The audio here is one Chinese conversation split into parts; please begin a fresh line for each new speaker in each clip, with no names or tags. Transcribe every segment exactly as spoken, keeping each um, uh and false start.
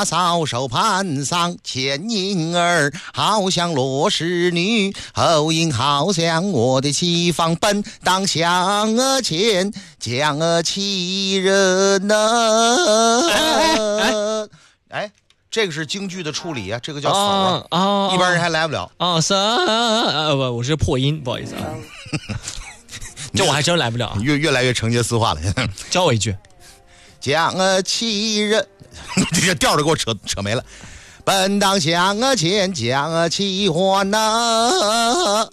大嫂手盘上牵银儿，好像罗氏女，后影好像我的妻房，本当向前将其人呢。哎哎哎哎，这个是京剧的处理啊，这个叫手啊，啊啊一般人还来不了
啊。是啊，不，我是破音，不好意思啊。这我还真来不了、啊，
越越来越成吉思化了。
教我一句，
将其人，这调着给我扯扯没了。本当向前将其还呐，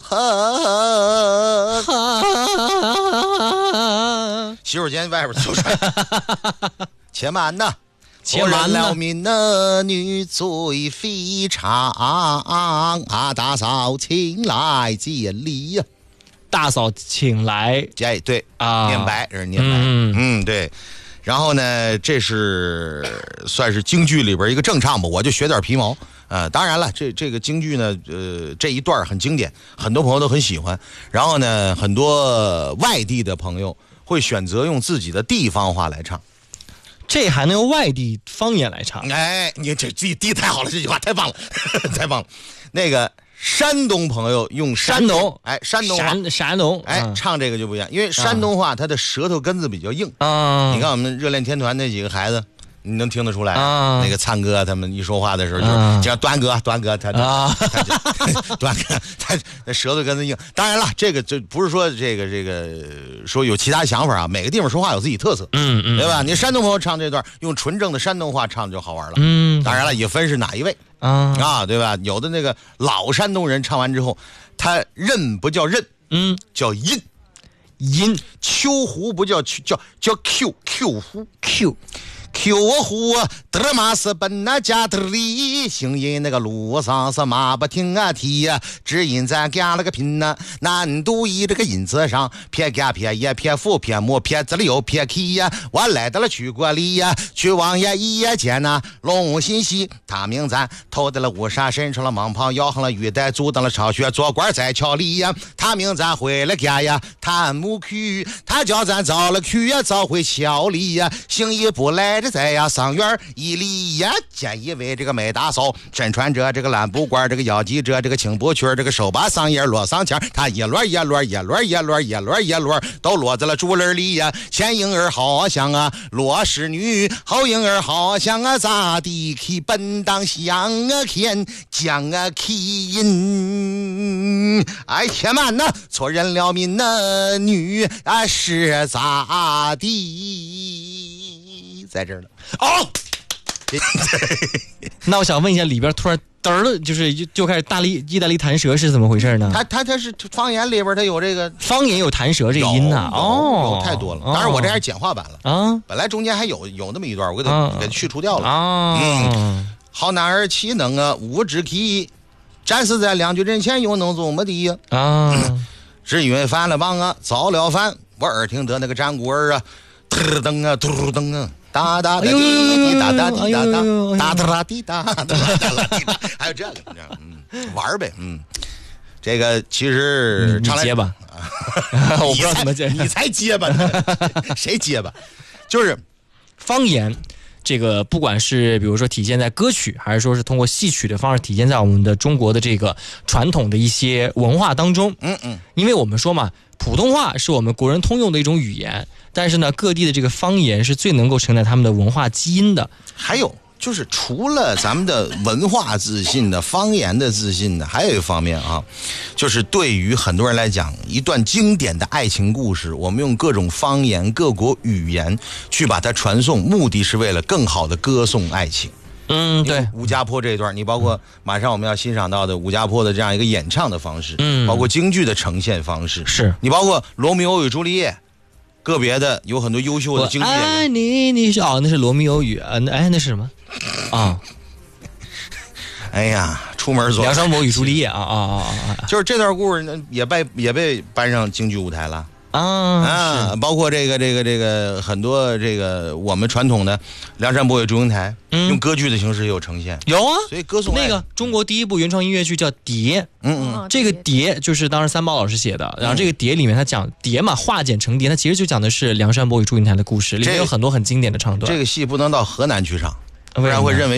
洗手间外边走出来。且慢呐，
且慢
了民的女最非常啊，大嫂请来见礼呀。
大嫂请来，
哎，对
啊，
念白，这是念白，嗯, 嗯，对。然后呢，这是算是京剧里边一个正唱吧，我就学点皮毛。呃，当然了，这这个京剧呢，呃，这一段很经典，很多朋友都很喜欢。然后呢，很多外地的朋友会选择用自己的地方话来唱。
这还能用外地方言来唱？
哎，你这地地太好了，这句话太棒了，太棒了。那个。山东朋友用
山东，
哎，山东话，
山山东，
哎、嗯，唱这个就不一样，因为山东话它的舌头根子比较硬
啊。
你看我们热恋天团那几个孩子，你能听得出来啊？那个灿哥他们一说话的时候，就是叫端哥，端哥他啊，他就端哥他那舌头根子硬。当然了，这个就不是说这个这个说有其他想法啊，每个地方说话有自己特色，
嗯嗯，
对吧？你山东朋友唱这段用纯正的山东话唱就好玩了，
嗯。
当然了，也分是哪一位。啊啊，对吧？有的那个老山东人唱完之后，他认不叫认，
嗯，
叫音，
音。
秋胡不叫叫叫 Q Q 胡
Q
Q 胡，德玛斯本那家的里，行因那个路上是马不停啊蹄呀，只因咱加了个拼呐，难度一这个音字上，撇加撇也撇负撇木撇子里有撇 K 呀，我来到了曲国里呀，去王爷一夜见呐，龙心西他名咱头戴了乌纱，身穿了蟒袍，摇横了玉带，阻挡了巢穴，做官在桥里呀，他名咱回了家呀，探母去，他叫咱早了去呀，早回桥里呀，行一步来着。在呀上院一里呀，见一位这个美大嫂，身穿着这个蓝布褂，这个腰系着这个青布裙，这个手把上叶落上前，他一摞一摞一摞一摞一摞一摞都落在了竹林里呀。前婴儿好像啊罗氏女，后婴儿好像啊咋地去本当向啊天将啊起因，哎且慢呐，错认了民呐女啊是咋地。在这儿了哦，
那我想问一下，里边突然嘚儿的，就是就就开始大力意大利弹舌是怎么回事呢？
他他他是方言里边他有这个
方言有弹舌这个音呐、啊，哦，
有太多了。当然我这还是简化版了啊，本来中间还有有那么一段，我给他、啊、给他去除掉了啊。嗯，好男儿岂能啊无知体，战死在两军阵前又能做么的呀？啊，只因为犯了王啊，造了反，我耳听得那个战鼓儿啊，噔噔啊，嘟噔啊。哒哒哒滴滴哒哒滴哒哒哒哒滴哒哒哒，还有这个，嗯，玩呗，嗯，这个其实
唱来结巴，我不知道怎么接，
你才结巴呢，谁结巴？就是
方言，这个不管是比如说体现在歌曲，还是说是通过戏曲的方式体现在我们的中国的这个传统的一些文化当中，
嗯嗯，
因为我们说嘛，普通话是我们国人通用的一种语言。但是呢，各地的这个方言是最能够承载他们的文化基因的。
还有就是，除了咱们的文化自信的、方言的自信的，还有一方面啊，就是对于很多人来讲，一段经典的爱情故事，我们用各种方言、各国语言去把它传颂，目的是为了更好的歌颂爱情。
嗯，对，
吴家坡这一段，你包括马上我们要欣赏到的吴家坡的这样一个演唱的方式，嗯，包括京剧的呈现方式，
是
你包括罗密欧与朱丽叶。个别的有很多优秀的京剧演员。
爱你，你是哦，那是罗密欧与啊，那哎那是什么啊？
哎呀，出门左。
梁山伯与朱丽叶啊啊啊啊！
就是这段故事也被也被搬上京剧舞台了。
啊
啊，包括这个这个这个很多这个我们传统的梁山伯与祝英台，嗯，用歌剧的形式也有呈现。
有啊，
所以歌颂
那个中国第一部原创音乐剧叫《蝶》，
嗯嗯，
这个《蝶》就是当时三宝老师写的，然后这个《蝶》里面他讲蝶嘛，化茧成蝶，它其实就讲的是梁山伯与祝英台的故事，里面有很多很经典的唱段。
这个戏不能到河南去唱，不然会认为。